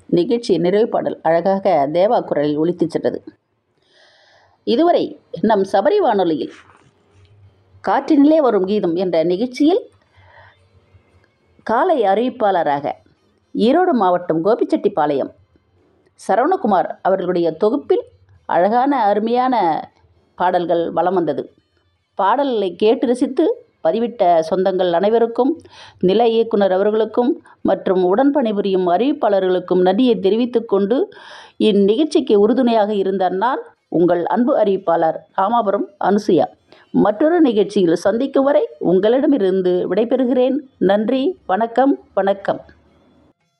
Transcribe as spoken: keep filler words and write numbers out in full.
நிகழ்ச்சி நிறைவு பாடல் அழகாக தேவா குரலில் ஒலித்துச் சென்றது. இதுவரை நம் சபரி வானொலியில் காற்றினிலே வரும் கீதம் என்ற நிகழ்ச்சியில் காலை அறிவிப்பாளராக ஈரோடு மாவட்டம் கோபிச்செட்டிப்பாளையம் சரவணகுமார் அவர்களுடைய தொகுப்பில் அழகான அருமையான பாடல்கள் வலம் வந்தது. பாடல்களை கேட்டு ரசித்து பதிவிட்ட சொந்தங்கள் அனைவருக்கும், நில இயக்குனர் அவர்களுக்கும் மற்றும் உடன் பணிபுரியும் அறிவிப்பாளர்களுக்கும் நன்றியை தெரிவித்துக் கொண்டு இந்நிகழ்ச்சிக்கு உறுதுணையாக இருந்த நான் உங்கள் அன்பு அறிவிப்பாளர் ராமாபுரம் அனுசுயா. மற்றொரு நிகழ்ச்சியில் சந்திக்கும் வரை உங்களிடமிருந்து விடைபெறுகிறேன். நன்றி, வணக்கம், வணக்கம்.